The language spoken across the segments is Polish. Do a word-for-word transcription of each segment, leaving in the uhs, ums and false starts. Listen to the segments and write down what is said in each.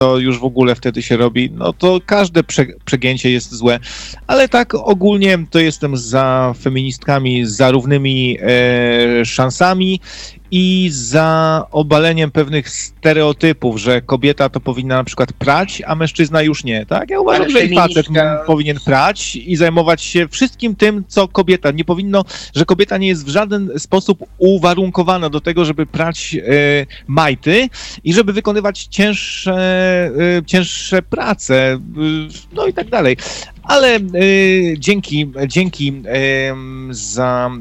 to już w ogóle wtedy się robi, no to każde prze, przegięcie jest złe, ale tak ogólnie to jestem za feministkami, za równymi e, szansami i za obaleniem pewnych stereotypów, że kobieta to powinna na przykład prać, a mężczyzna już nie, tak? Ja uważam, Ale że i facet feministka... powinien prać i zajmować się wszystkim tym, co kobieta. Nie powinno, że kobieta nie jest w żaden sposób uwarunkowana do tego, żeby prać e, majty i żeby wykonywać cięższe, e, cięższe prace, e, no i tak dalej. Ale y, dzięki, dzięki y, za,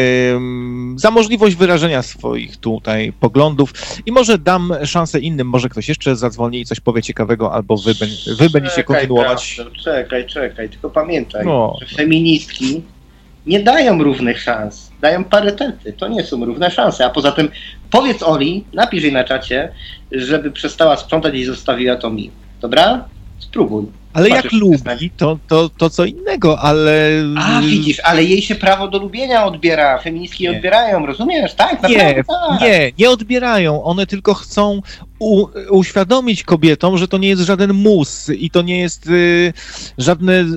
y, za możliwość wyrażenia swoich tutaj poglądów i może dam szansę innym, może ktoś jeszcze zadzwoni i coś powie ciekawego, albo wy, wy będziecie kontynuować. Prawda, czekaj, czekaj, tylko pamiętaj, no. że feministki nie dają równych szans, dają parytety, to nie są równe szanse, a poza tym powiedz Oli, napisz jej na czacie, żeby przestała sprzątać i zostawiła to mi, dobra? Spróbuj. Ale Patrzysz, jak lubi, to, to, to co innego, ale... A, widzisz, ale jej się prawo do lubienia odbiera, feministki je odbierają, rozumiesz? Tak, naprawdę, Nie, tak. nie, nie odbierają, one tylko chcą u, uświadomić kobietom, że to nie jest żaden mus i to nie jest y, żadne y,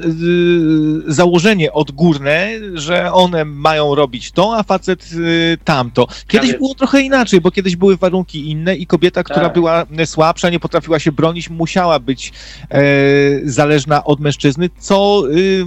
założenie odgórne, że one mają robić to, a facet y, tamto. Kiedyś Ale... było trochę inaczej, bo kiedyś były warunki inne i kobieta, która tak. była słabsza, nie potrafiła się bronić, musiała być y, zależna od mężczyzny, co... Y,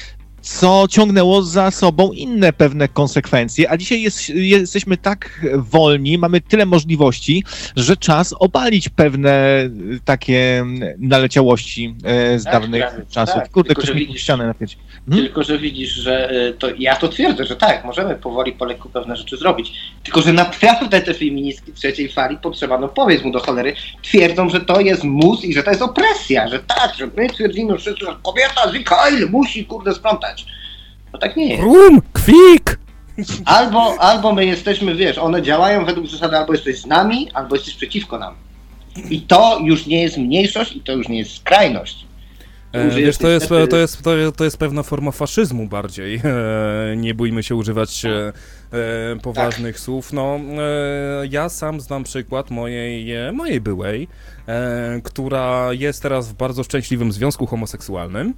co ciągnęło za sobą inne pewne konsekwencje, a dzisiaj jest, jesteśmy tak wolni, mamy tyle możliwości, że czas obalić pewne takie naleciałości z tak, dawnych tak, czasów. tak. Kurde, Tylko, ktoś że mi widzisz, ścianę napiąć. Hmm? Tylko, że widzisz, że to ja to twierdzę, że tak, możemy powoli po lekku pewne rzeczy zrobić. Tylko, że naprawdę te feministki trzeciej fali potrzeba, no powiedz mu do cholery, twierdzą, że to jest mus i że to jest opresja, że tak, że my twierdzimy wszyscy, że kobieta z Mikael musi kurde sprzątać. No tak nie jest. Rum, kwik! Albo, albo my jesteśmy, wiesz, one działają według zasady albo jesteś z nami, albo jesteś przeciwko nam. I to już nie jest mniejszość i to już nie jest skrajność. E, wiesz, to jest, to, jest, to, to jest pewna forma faszyzmu bardziej. E, nie bójmy się używać e, e, poważnych tak. słów. No, e, ja sam znam przykład mojej, mojej byłej, e, która jest teraz w bardzo szczęśliwym związku homoseksualnym.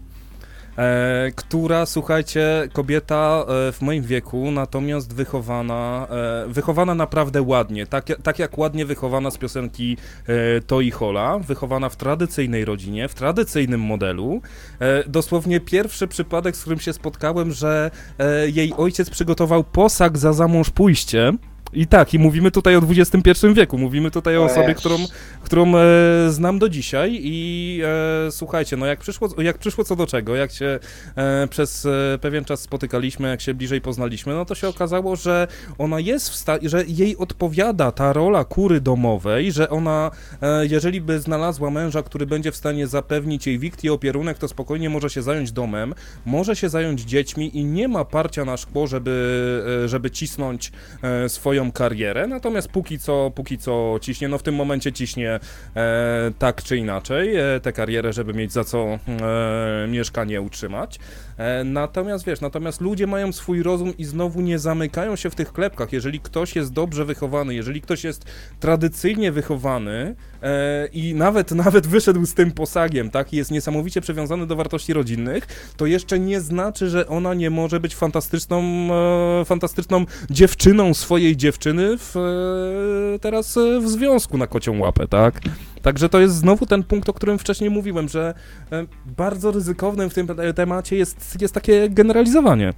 E, która, słuchajcie, kobieta e, w moim wieku, natomiast wychowana, e, wychowana naprawdę ładnie, tak, tak jak ładnie wychowana z piosenki e, To i Hola, wychowana w tradycyjnej rodzinie, w tradycyjnym modelu. E, dosłownie pierwszy przypadek, z którym się spotkałem, że e, jej ojciec przygotował posag za zamąż pójście. I tak, i mówimy tutaj o dwudziestym pierwszym wieku, mówimy tutaj o osobie, którą, którą e, znam do dzisiaj i e, słuchajcie, no jak przyszło, jak przyszło co do czego, jak się e, przez e, pewien czas spotykaliśmy, jak się bliżej poznaliśmy, no to się okazało, że ona jest w stanie, że jej odpowiada ta rola kury domowej, że ona, e, jeżeli by znalazła męża, który będzie w stanie zapewnić jej wikt i opierunek, to spokojnie może się zająć domem, może się zająć dziećmi i nie ma parcia na szkło, żeby, e, żeby cisnąć e, swoją karierę, natomiast póki co, póki co ciśnie, no w tym momencie ciśnie e, tak czy inaczej e, tę karierę, żeby mieć za co e, mieszkanie utrzymać. E, natomiast wiesz, natomiast ludzie mają swój rozum i znowu nie zamykają się w tych klepkach. Jeżeli ktoś jest dobrze wychowany, jeżeli ktoś jest tradycyjnie wychowany e, i nawet, nawet wyszedł z tym posagiem, tak, i jest niesamowicie przywiązany do wartości rodzinnych, to jeszcze nie znaczy, że ona nie może być fantastyczną, e, fantastyczną dziewczyną swojej dziewczyny w, e, teraz e, w związku na kocią łapę, tak? Także to jest znowu ten punkt, o którym wcześniej mówiłem, że e, bardzo ryzykownym w tym temacie jest, jest takie generalizowanie.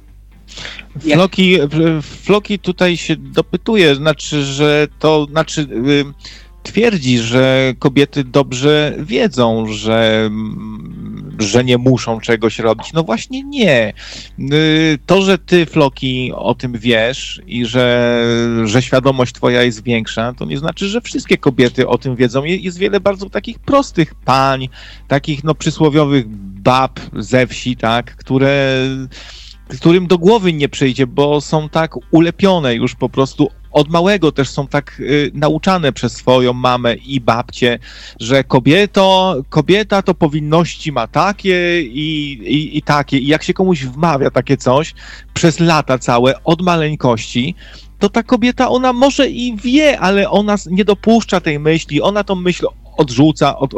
Floki, Floki tutaj się dopytuje, znaczy, że to, znaczy twierdzi, że kobiety dobrze wiedzą, że, że nie muszą czegoś robić. No właśnie nie. To, że ty, Floki, o tym wiesz i że, że świadomość twoja jest większa, to nie znaczy, że wszystkie kobiety o tym wiedzą. Jest wiele bardzo takich prostych pań, takich no przysłowiowych bab ze wsi, tak, które... którym do głowy nie przyjdzie, bo są tak ulepione już po prostu od małego, też są tak y, nauczane przez swoją mamę i babcię, że kobieto, kobieta to powinności ma takie i, i, i takie. I jak się komuś wmawia takie coś przez lata całe, od maleńkości, to ta kobieta, ona może i wie, ale ona nie dopuszcza tej myśli, ona tą myśl odrzuca, od,